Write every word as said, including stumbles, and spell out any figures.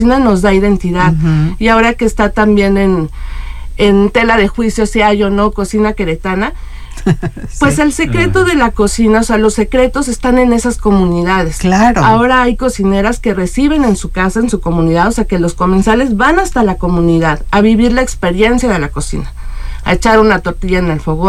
nos da identidad. Uh-huh. Y ahora que está también en, en tela de juicio si hay o no cocina queretana, pues sí. El secreto uh-huh. de la cocina, o sea, los secretos están en esas comunidades. Claro. Ahora hay cocineras que reciben en su casa, en su comunidad, o sea, que los comensales van hasta la comunidad a vivir la experiencia de la cocina, a echar una tortilla en el fogón,